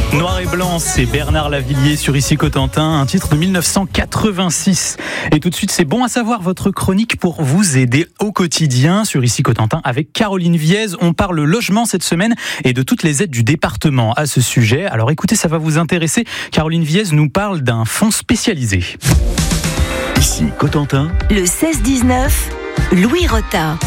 Noir et blanc, c'est Bernard Lavilliers sur Ici Cotentin, un titre de 1986. Et tout de suite, c'est bon à savoir, votre chronique pour vous aider au quotidien sur Ici Cotentin avec Caroline Viez. On parle logement cette semaine et de toutes les aides du département à ce sujet. Alors écoutez, ça va vous intéresser. Caroline Viez nous parle d'un fonds spécialisé. Ici Cotentin. Le 16-19, Louis Rota.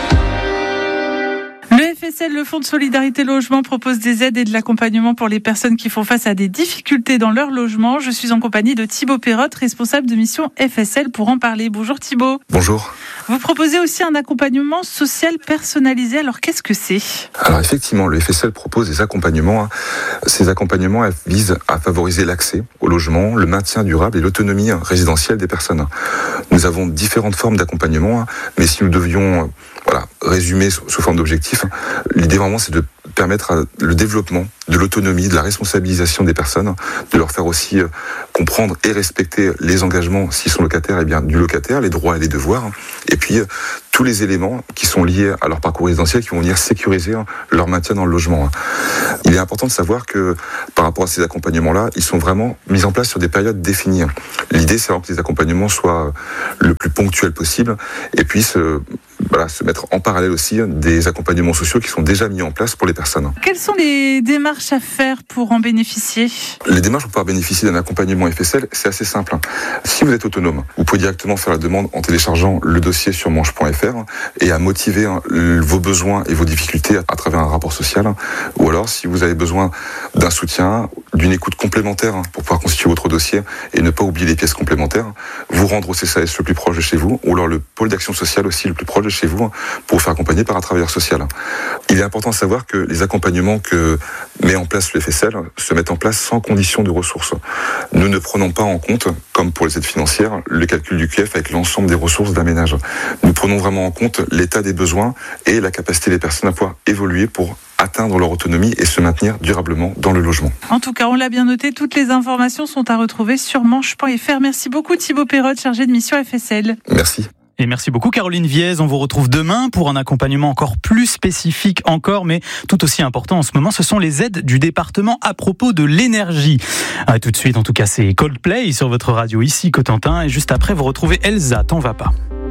Le FSL, le Fonds de Solidarité Logement, propose des aides et de l'accompagnement pour les personnes qui font face à des difficultés dans leur logement. Je suis en compagnie de Thibaut Perrotte, responsable de mission FSL, pour en parler. Bonjour Thibaut. Bonjour. Vous proposez aussi un accompagnement social personnalisé. Alors qu'est-ce que c'est ? Alors effectivement, le FSL propose des accompagnements. Ces accompagnements visent à favoriser l'accès au logement, le maintien durable et l'autonomie résidentielle des personnes. Nous avons différentes formes d'accompagnement, mais si nous devions résumer sous forme d'objectifs, l'idée vraiment c'est de permettre le développement de l'autonomie, de la responsabilisation des personnes, de leur faire aussi comprendre et respecter les engagements, s'ils sont locataires, du locataire, les droits et les devoirs, et puis tous les éléments qui sont liés à leur parcours résidentiel qui vont venir sécuriser leur maintien dans le logement. Il est important de savoir que par rapport à ces accompagnements-là, ils sont vraiment mis en place sur des périodes définies. L'idée, c'est vraiment que les accompagnements soient le plus ponctuels possible et puis se mettre en parallèle aussi des accompagnements sociaux qui sont déjà mis en place pour les personnes. Quelles sont les démarches à faire pour en bénéficier ? Les démarches pour pouvoir bénéficier d'un accompagnement FSL, c'est assez simple. Si vous êtes autonome, vous pouvez directement faire la demande en téléchargeant le dossier sur manche.fr et à motiver vos besoins et vos difficultés à travers un rapport social. Ou alors, si vous avez besoin d'un soutien, d'une écoute complémentaire pour pouvoir constituer votre dossier et ne pas oublier les pièces complémentaires, vous rendre au CCAS le plus proche de chez vous ou alors le pôle d'action sociale aussi le plus proche de chez vous pour vous faire accompagner par un travailleur social. Il est important de savoir que les accompagnements que met en place le FSL se mettent en place sans condition de ressources. Nous ne prenons pas en compte, comme pour les aides financières, le calcul du QF avec l'ensemble des ressources d'un ménage. Nous prenons vraiment en compte l'état des besoins et la capacité des personnes à pouvoir évoluer pour atteindre leur autonomie et se maintenir durablement dans le logement. En tout cas, on l'a bien noté, toutes les informations sont à retrouver sur manche.fr. Merci beaucoup Thibaut Perrotte, chargé de mission FSL. Merci. Et merci beaucoup Caroline Viez. On vous retrouve demain pour un accompagnement encore plus spécifique mais tout aussi important en ce moment, ce sont les aides du département à propos de l'énergie. Tout de suite, en tout cas, c'est Coldplay sur votre radio Ici Cotentin et juste après, vous retrouvez Elsa, T'en vas pas.